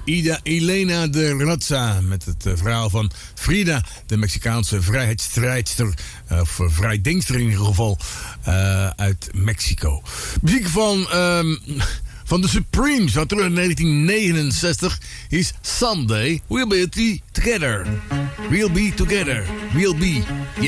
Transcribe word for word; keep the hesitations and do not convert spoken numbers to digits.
Ida Elena de Raza met het uh, verhaal van Frida, de Mexicaanse vrijheidsstrijdster, uh, of vrijdenkster in ieder geval, uh, uit Mexico. Muziek van, um, van de Supremes, van terug in negentien negenenzestig, is Someday We'll Be Together. We'll be together. We'll be, yeah.